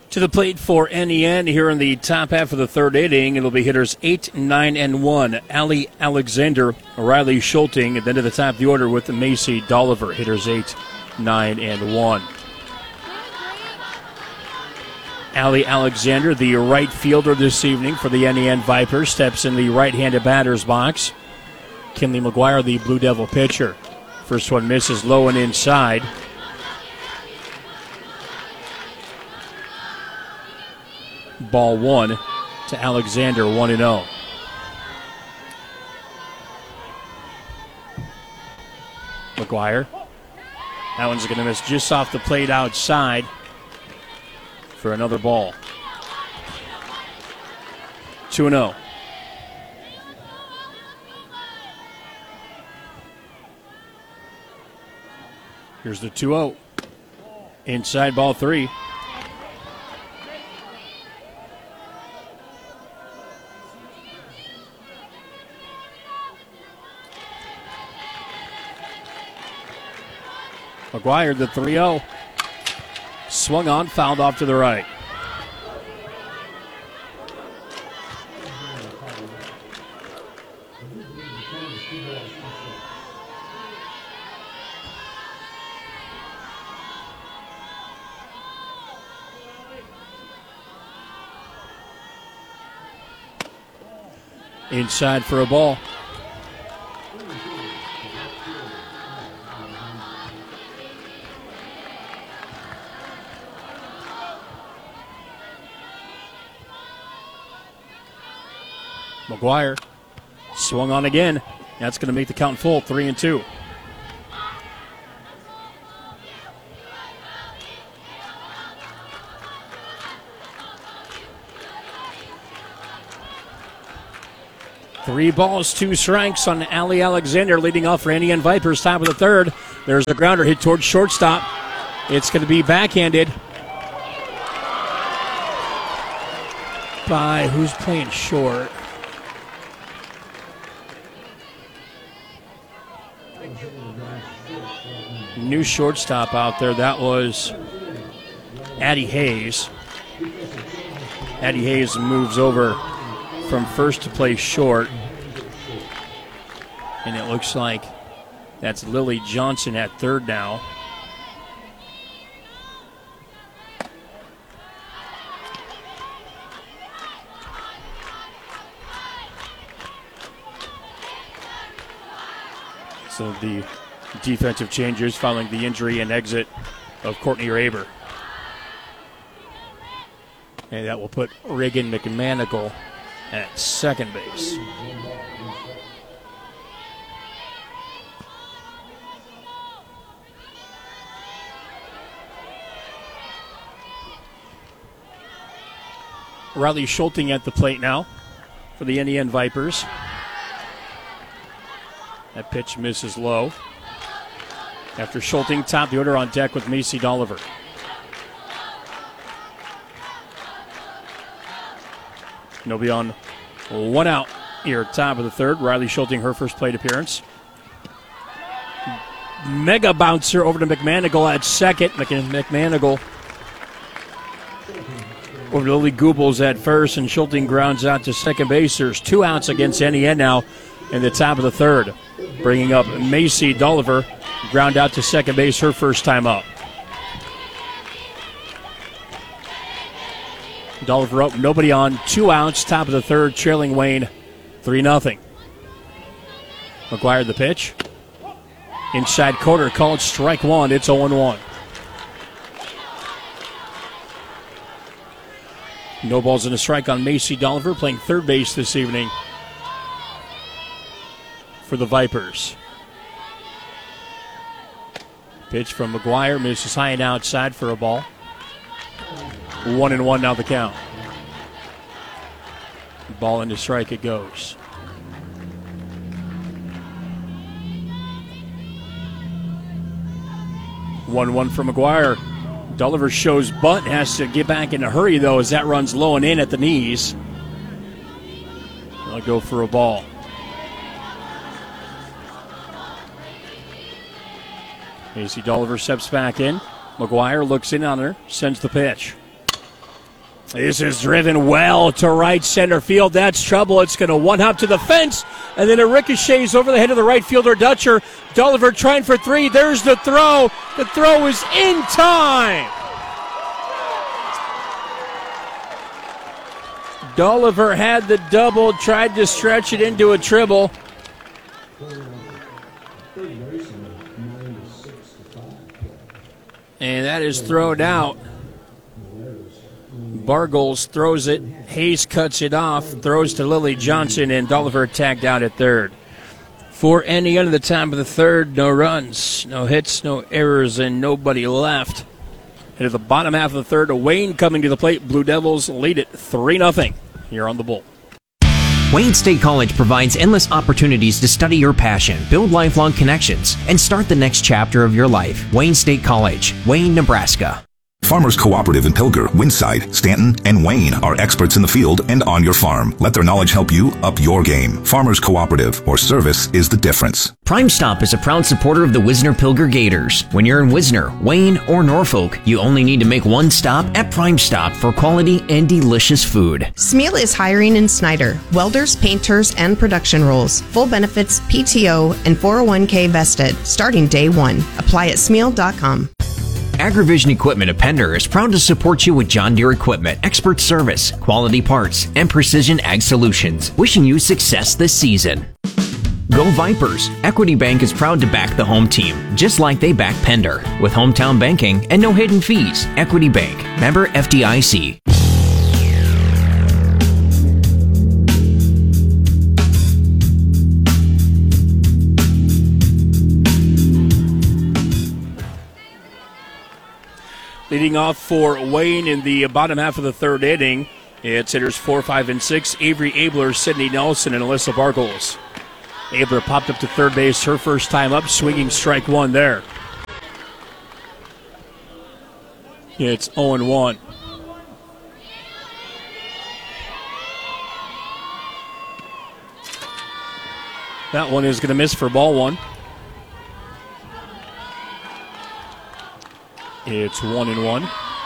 To the plate for NEN here in the top half of the third inning. It'll be hitters 8, 9, and 1. Allie Alexander, Riley Schulting, and then to the top of the order with Macy Dolliver. Hitters 8, 9, and 1. Allie Alexander, the right fielder this evening for the NEN Vipers, steps in the right-handed batter's box. Kinley McGuire, the Blue Devil pitcher. First one misses low and inside. Ball one to Alexander, 1-0. McGuire. That one's going to miss just off the plate outside for another ball. 2-0. Here's the 2-0. Inside, ball 3. McGuire, the 3-0. Swung on, fouled off to the right. Inside for a ball. McGuire swung on again. That's going to make the count full, 3-2. Three balls, 2 strikes on Allie Alexander, leading off for NEN Vipers, top of the third. There's a grounder hit towards shortstop. It's going to be backhanded by who's playing short. New shortstop out there. That was Addie Hayes. Addie Hayes moves over from first to play short. And it looks like that's Lily Johnson at third now. So the defensive changes following the injury and exit of Courtney Raber. And that will put Reagan McManigal at second base. Riley Schulting at the plate now for the NEN Vipers. That pitch misses low. After Schulting, top the order on deck with Macy Dolliver. Nobody on, 1 out here, top of the third. Riley Schulting, her first plate appearance. Mega bouncer over to McManigal at second. McManigal over to Lily Goebbels at first, and Schulting grounds out to second base. There's 2 outs against NEN now in the top of the third. Bringing up Macy Dolliver, ground out to second base, her first time up. Dolliver up, nobody on, 2 outs, top of the third, trailing Wayne 3-0. McGuire the pitch. Inside corner, called strike one. It's 0-1. No balls and a strike on Macy Dolliver, playing third base this evening for the Vipers. Pitch from McGuire, misses high and outside for a ball. 1-1 now the count. Ball into strike it goes. One for McGuire. Dolliver shows bunt, has to get back in a hurry though as that runs low and in at the knees. They'll go for a ball. Macy Dolliver steps back in. McGuire looks in on her, sends the pitch. This is driven well to right center field. That's trouble. It's going to one-hop to the fence, and then it ricochets over the head of the right fielder, Dutcher. Dolliver trying for three. There's the throw. The throw is in time. Dolliver had the double, tried to stretch it into a triple. And that is thrown out. Bargles throws it. Hayes cuts it off, throws to Lily Johnson, and Dolliver tagged out at third. For any end of the time of the third, no runs, no hits, no errors, and nobody left. And at the bottom half of the third, Wayne coming to the plate. Blue Devils lead it 3-0 here on the Bull. Wayne State College provides endless opportunities to study your passion, build lifelong connections, and start the next chapter of your life. Wayne State College, Wayne, Nebraska. Farmers Cooperative in Pilger, Winside, Stanton, and Wayne are experts in the field and on your farm. Let their knowledge help you up your game. Farmers Cooperative, or service, is the difference. Prime Stop is a proud supporter of the Wisner-Pilger Gators. When you're in Wisner, Wayne, or Norfolk, you only need to make one stop at Prime Stop for quality and delicious food. Smeal is hiring in Snyder. Welders, painters, and production roles. Full benefits, PTO, and 401k vested, starting day one. Apply at smeal.com. AgriVision Equipment of Pender is proud to support you with John Deere equipment, expert service, quality parts, and precision ag solutions. Wishing you success this season. Go Vipers! Equity Bank is proud to back the home team, just like they back Pender. With hometown banking and no hidden fees. Equity Bank. Member FDIC. Leading off for Wayne in the bottom half of the third inning, it's hitters 4, 5, and 6. Avery Abler, Sydney Nelson, and Alyssa Bargles. Abler popped up to third base her first time up, swinging strike one there. It's 0-1. That one is going to miss for ball one. It's 1-1.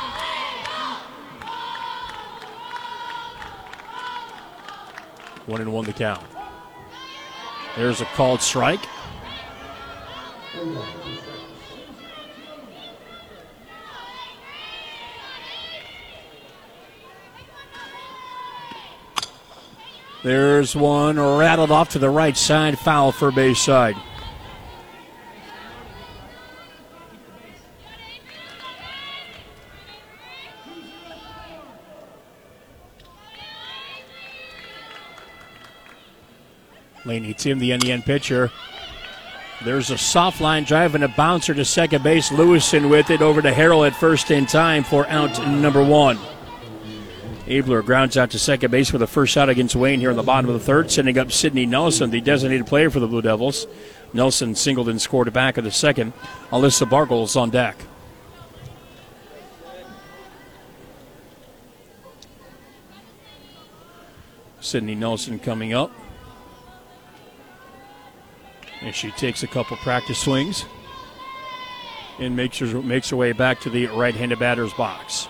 One and one the count. There's a called strike. There's one rattled off to the right side, foul for base side. Laney Tim, the NEN pitcher. There's a soft line drive and a bouncer to second base. Lewison with it over to Harrell at first in time for out number one. Abler grounds out to second base with a first out against Wayne here in the bottom of the third, sending up Sydney Nelson, the designated player for the Blue Devils. Nelson singled and scored back of the second. Alyssa Bargles on deck. Sydney Nelson coming up. And she takes a couple practice swings and makes her way back to the right-handed batter's box.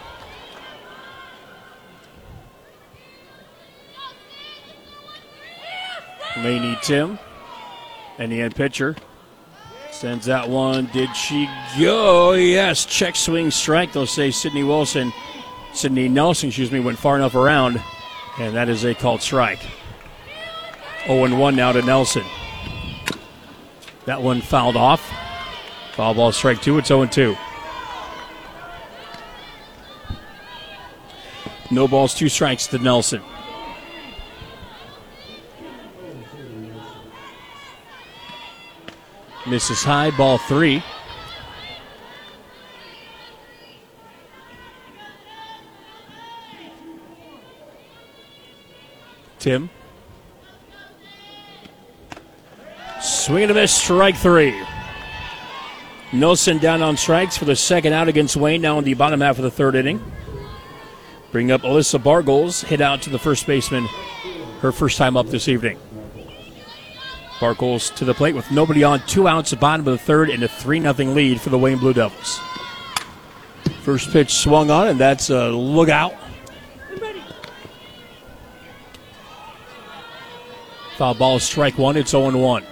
Laney Tim, NEN pitcher, sends that one. Did she go? Yes, check swing strike. They'll say Sydney Nelson, went far enough around, and that is a called strike. 0-1 now to Nelson. That one fouled off. Foul ball strike two. It's 0-2. No balls, two strikes to Nelson. Misses high, ball three. Tim. Swing and a miss, strike three. Nelson down on strikes for the second out against Wayne, now in the bottom half of the third inning. Bring up Alyssa Bargles, hit out to the first baseman, her first time up this evening. Bargles to the plate with nobody on, 2 outs at bottom of the third, and a 3-0 lead for the Wayne Blue Devils. First pitch swung on, and that's a look out. Foul ball, strike one. It's 0-1.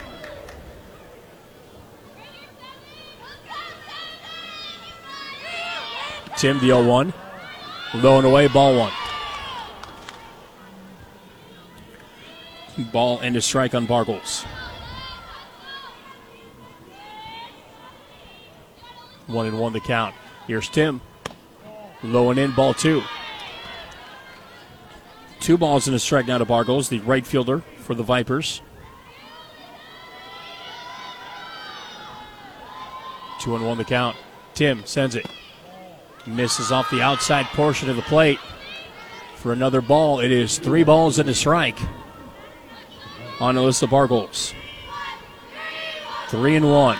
Tim, the 0-1. Low and away, ball one. Ball and a strike on Bargles. 1-1 the count. Here's Tim. Low and in, ball two. 2 balls and a strike now to Bargles, the right fielder for the Vipers. 2-1 the count. Tim sends it. Misses off the outside portion of the plate. For another ball, it is 3 balls and a strike on Alyssa Bargles. 3-1.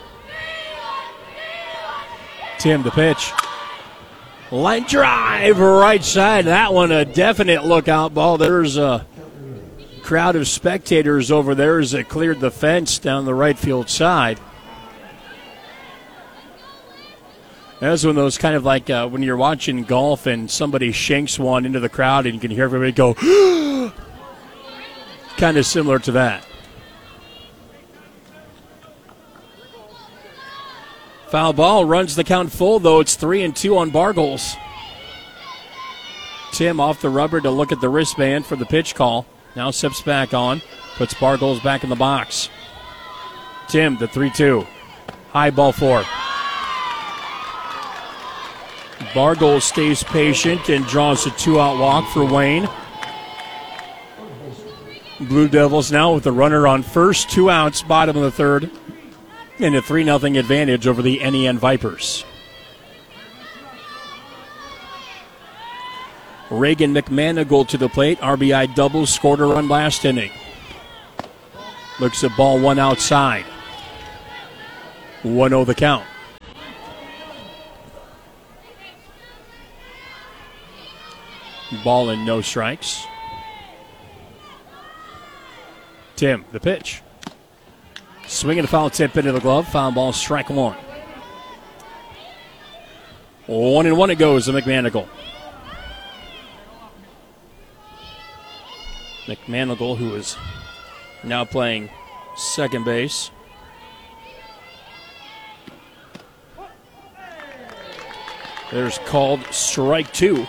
Tim, the pitch. Line drive, right side. That one a definite lookout ball. There's a crowd of spectators over there as it cleared the fence down the right field side. That's one of those kind of like when you're watching golf and somebody shanks one into the crowd and you can hear everybody go, kind of similar to that. Foul ball, runs the count full, though. It's 3-2 on Bargles. Tim off the rubber to look at the wristband for the pitch call. Now steps back on, puts Bargles back in the box. Tim, the 3-2. High ball 4. Bargles stays patient and draws a 2-out walk for Wayne. Blue Devils now with the runner on first, 2 outs, bottom of the third. And a 3-0 advantage over the NEN Vipers. Reagan McManigal to the plate. RBI double, scored a run last inning. Looks at ball 1 outside. 1-0 the count. Ball and no strikes. Tim, the pitch. Swinging a foul tip into the glove. Foul ball, strike 1. 1-1 it goes to McManigal. McManigal, who is now playing second base. There's called strike 2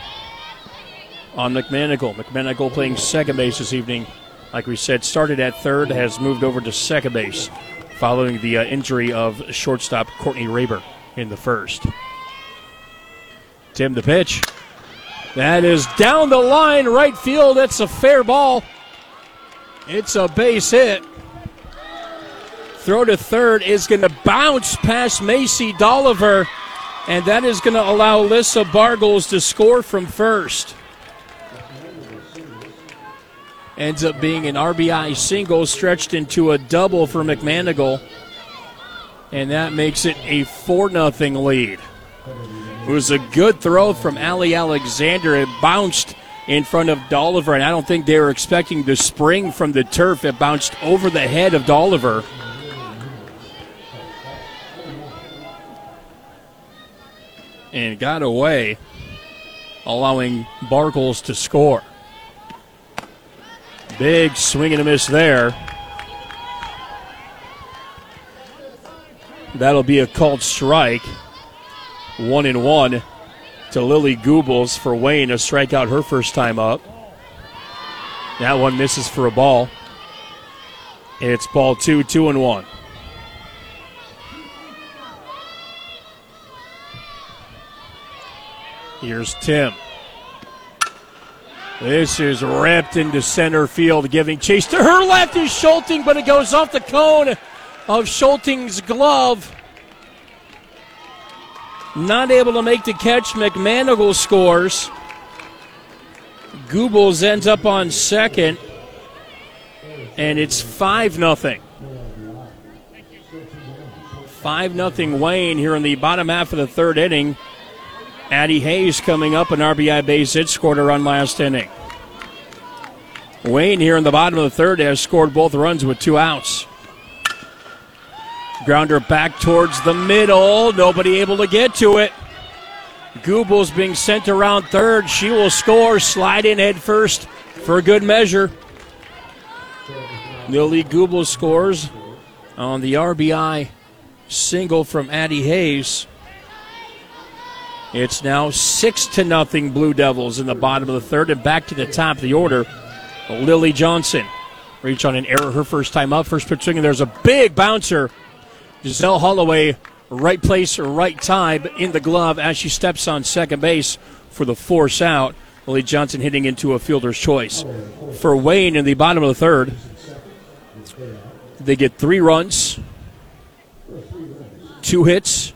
on McManigal. McManigal playing second base this evening. Like we said, started at third, has moved over to second base following the injury of shortstop Courtney Raber in the first. Tim, the pitch. That is down the line, right field. It's a fair ball. It's a base hit. Throw to third is going to bounce past Macy Dolliver, and that is going to allow Alyssa Bargles to score from first. Ends up being an RBI single stretched into a double for McManigal. And that makes it a 4-0 lead. It was a good throw from Allie Alexander. It bounced in front of Dolliver, and I don't think they were expecting the spring from the turf. It bounced over the head of Dolliver. And got away, allowing Bargles to score. Big swing and a miss there. That'll be a called strike. 1-1 to Lily Goobles for Wayne, a strikeout her first time up. That one misses for a ball. It's ball 2, 2-1. Here's Tim. This is ripped into center field, giving chase to her left is Schulting, but it goes off the cone of Schulting's glove. Not able to make the catch. McManigal scores. Goobles ends up on second, and it's 5-0. 5-0 Wayne here in the bottom half of the third inning. Addie Hayes coming up, an RBI base hit, scored a run last inning. Wayne here in the bottom of the third has scored both runs with 2 outs. Grounder back towards the middle, nobody able to get to it. Goobles being sent around third, she will score, slide in head first for good measure. Lily Gubel scores on the RBI single from Addie Hayes. It's now 6-0 Blue Devils in the bottom of the third, and back to the top of the order. Lily Johnson reach on an error her first time up. First pitch swing, and there's a big bouncer. Giselle Holloway, right place, right time in the glove as she steps on second base for the force out. Lily Johnson hitting into a fielder's choice. For Wayne in the bottom of the third, they get 3 runs, 2 hits,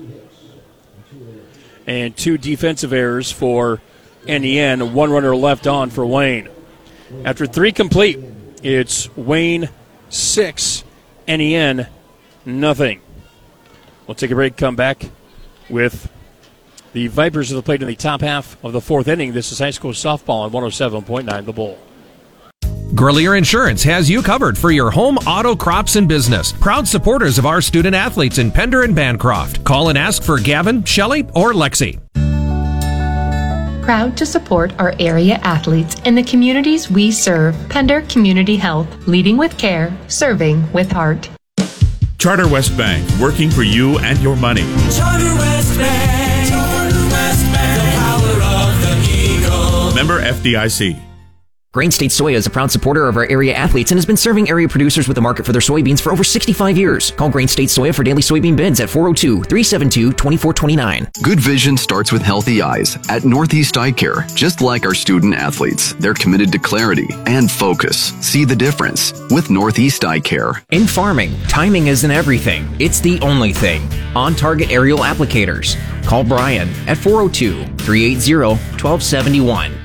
and 2 defensive errors for NEN. 1 runner left on for Wayne. After 3 complete, it's Wayne 6, NEN nothing. We'll take a break, come back with the Vipers of the plate in the top half of the 4th inning. This is high school softball on 107.9 The Bull. Gurlier Insurance has you covered for your home, auto, crops, and business. Proud supporters of our student athletes in Pender and Bancroft. Call and ask for Gavin, Shelley, or Lexi. Proud to support our area athletes and the communities we serve. Pender Community Health, leading with care, serving with heart. Charter West Bank, working for you and your money. Charter West Bank, the power of the Eagle. Member FDIC. Grain State Soya is a proud supporter of our area athletes and has been serving area producers with the market for their soybeans for over 65 years. Call Grain State Soya for daily soybean bids at 402-372-2429. Good vision starts with healthy eyes. At Northeast Eye Care, just like our student athletes, they're committed to clarity and focus. See the difference with Northeast Eye Care. In farming, timing isn't everything. It's the only thing. On Target Aerial Applicators. Call Brian at 402-380-1271.